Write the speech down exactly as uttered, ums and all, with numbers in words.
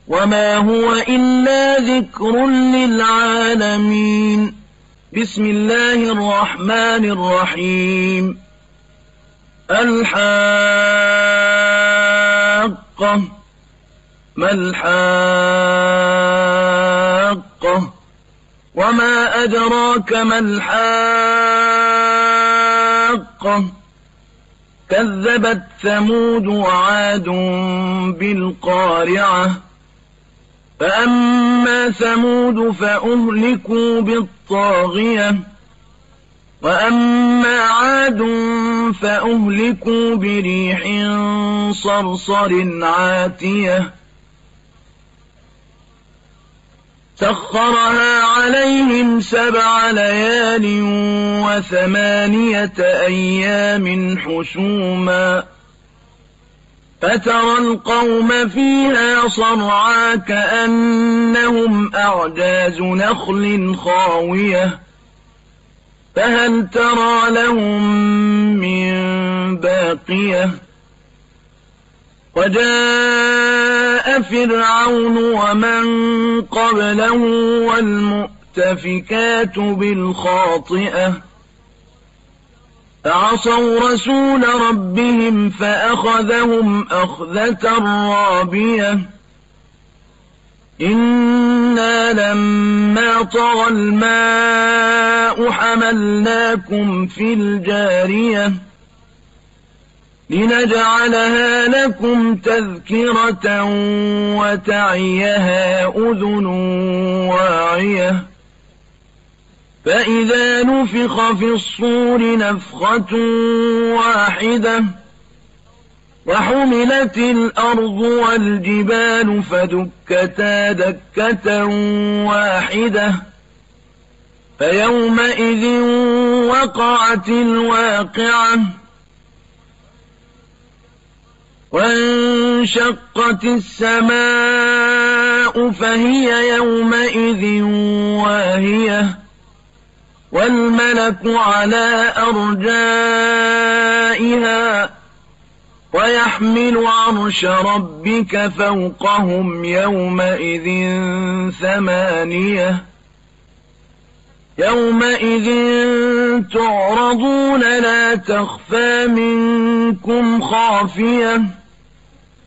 وما هو إلا ذكر للعالمين. بسم الله الرحمن الرحيم. الحاقة. ما الحاقة؟ وما أدراك ما الحاقة؟ كذبت ثمود وعاد بالقارعة. فأما ثمود فأهلكوا بالطاغية، وأما عاد فأهلكوا بريح صرصر عاتية سخرها عليهم سبع ليال وثمانية أيام حسوما، فترى القوم فيها صرعا كأنهم أعجاز نخل خاوية، فهل ترى لهم من باقية؟ وجاء فرعون ومن قبله والمؤتفكات بالخاطئة فعصوا رسول ربهم فأخذهم أخذة رابية. إنا لما طغى الماء حملناكم في الجارية لنجعلها لكم تذكرة وتعيها أذن واعية. فإذا نفخ في الصور نفخة واحدة وحملت الأرض والجبال فدكتا دكة واحدة فيومئذ وقعت الواقعة وانشقت السماء فهي يومئذ واهية والملك على أرجائها ويحمل عرش ربك فوقهم يومئذ ثمانية. يومئذ تعرضون لا تخفى منكم خافية